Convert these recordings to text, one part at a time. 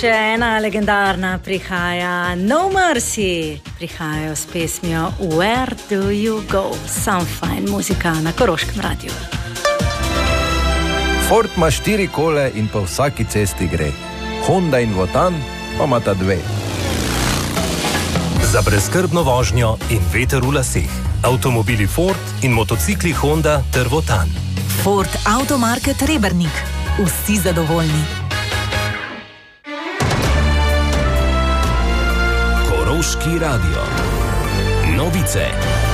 Še ena legendarna prihaja, No Mercy, prihajajo s pesmijo Where Do You Go? Sam fajn muzika na Koroškem radiju. Ford ima 4 kole in po vsaki cesti gre. Honda in Wotan pa imata 2. Za brezskrbno vožnjo in veter v laseh. Avtomobili Ford in motocikli Honda ter Wotan. Ford Automarket Rebernik. Vsi zadovoljni. Koroški radio. Novice.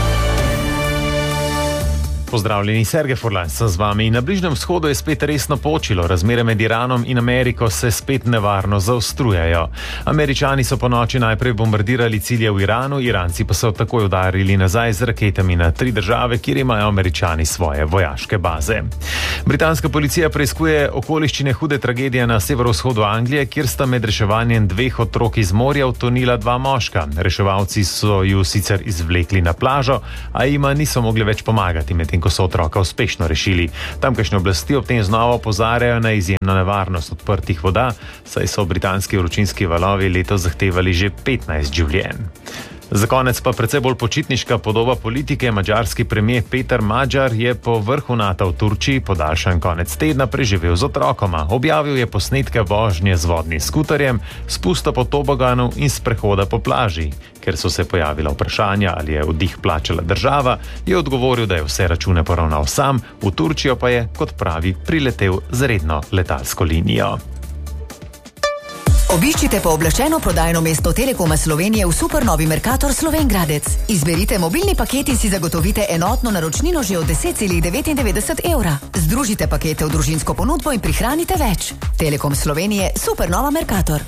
Pozdravljeni, Sergej Furlan sem z vami. Na Bližnjem vzhodu je spet resno počilo. Razmere med Iranom in Ameriko se spet nevarno zaostrujejo. Američani so po noči najprej bombardirali cilje v Iranu, Iranci pa so takoj udarili nazaj z raketami na 3 države, kjer imajo Američani svoje vojaške baze. Britanska policija preiskuje okoliščine hude tragedije na severovzhodu Anglije, kjer sta med reševanjem 2 otrok iz morja utonila 2 moška. Reševalci so ju sicer izvlekli na plažo, a jima niso mogli več pomagati, medtem ko so otroka uspešno rešili. Tamkajšnje oblasti ob tem znova opozarjajo na izjemno nevarnost odprtih voda, saj so britanski vročinski valovi letos zahtevali že 15 življenj. Za konec pa precej bolj počitniška podoba politike. Madžarski premier Peter Magyar je po vrhu NATO v Turčiji podaljšan konec tedna preživel z otrokoma. Objavil je posnetke vožnje z vodnim skuterjem, spusta po toboganu in sprehoda po plaži. Ker so se pojavila vprašanja, ali je oddih plačala država, je odgovoril, da je vse račune poravnal sam, v Turčijo pa je, kot pravi, priletel z redno letalsko linijo. Obiščite pooblaščeno prodajno mesto Telekoma Slovenije v supernovi Mercator Slovenjgradec. Izberite mobilni paket in si zagotovite enotno naročnino že od 10,99 evra. Združite pakete v družinsko ponudbo in prihranite več. Telekom Slovenije, supernova Mercator.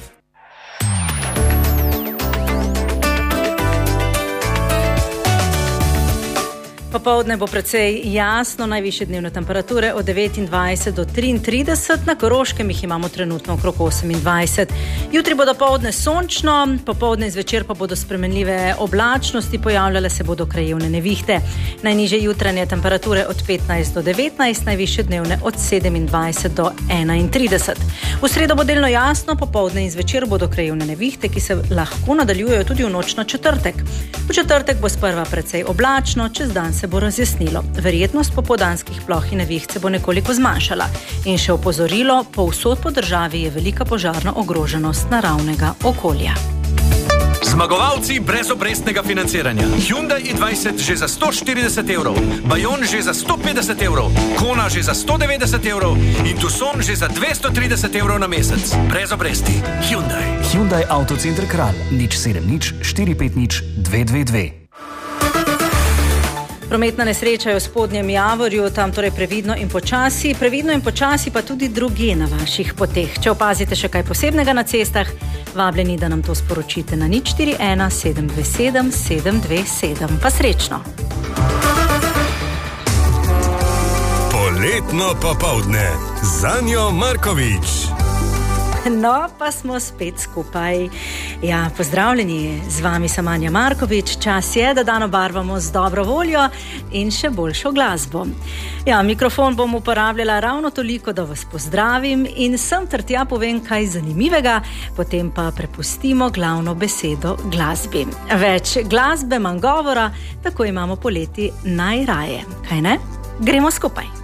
Popoldne bo precej jasno, najvišje dnevne temperature od 29 do 33, na Koroškem jih imamo trenutno okrog 28. Jutri bo dopoldne sončno, popoldne in zvečer pa bodo spremenljive oblačnosti, pojavljale se bodo krajevne nevihte. Najnižje jutranje temperature od 15 do 19, najvišje dnevne od 27 do 31. V sredo bo delno jasno, popoldne in zvečer bodo krajevne nevihte, ki se lahko nadaljujejo tudi v noč na četrtek. V četrtek bo sprva precej oblačno, čez dan se bo razjasnilo. Verjetnost popoldanskih ploh in neviht se bo nekoliko zmanjšala. In še opozorilo, povsod po državi je velika požarna ogroženost naravnega okolja. Zmagovalci brezobrestnega financiranja. Hyundai i20 že za 140 evrov, Bayon že za 150 evrov, Kona že za 190 evrov in Tucson že za 230 evrov na mesec. Brez obresti. Hyundai. Hyundai Autocenter Kranj. 070 450 222. Prometna nesreča je v Spodnjem Javorju, tam torej previdno in počasi pa tudi drugje na vaših poteh. Če opazite še kaj posebnega na cestah, vabljeni, da nam to sporočite na 041 727 727. Pa srečno! Poletno popoldne. Zanjo Markovič. No, pa smo spet skupaj. Ja, pozdravljeni, z vami sem Anja Markovič. Čas je, da dan obarvamo z dobro voljo in še boljšo glasbo. Ja, mikrofon bom uporabljala ravno toliko, da vas pozdravim in sem ter tja povem kaj zanimivega, potem pa prepustimo glavno besedo glasbi. Več glasbe, manj govora, tako imamo poleti najraje. Kaj ne? Gremo skupaj.